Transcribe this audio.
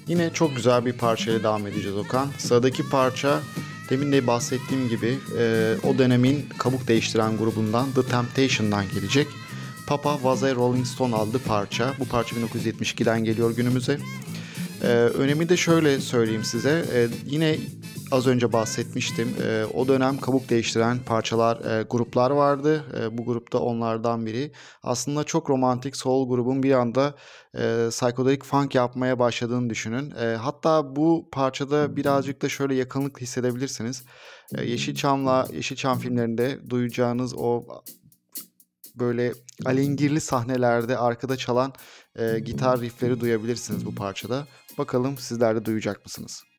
Yine çok güzel bir parçayla devam edeceğiz Okan. Sıradaki parça demin de bahsettiğim gibi o dönemin kabuk değiştiren grubundan The Temptation'dan gelecek. Papa Was a Rolling Stone adlı parça. Bu parça 1972'den geliyor günümüze. Önemi de şöyle söyleyeyim size. Yine az önce bahsetmiştim. O dönem kabuk değiştiren parçalar, gruplar vardı. Bu grupta onlardan biri. Aslında çok romantik soul grubun bir anda psychedelic funk yapmaya başladığını düşünün. Hatta bu parçada birazcık da şöyle yakınlık hissedebilirsiniz. Yeşilçam filmlerinde duyacağınız o böyle alengirli sahnelerde arkada çalan gitar riffleri duyabilirsiniz bu parçada. Bakalım sizler de duyacak mısınız?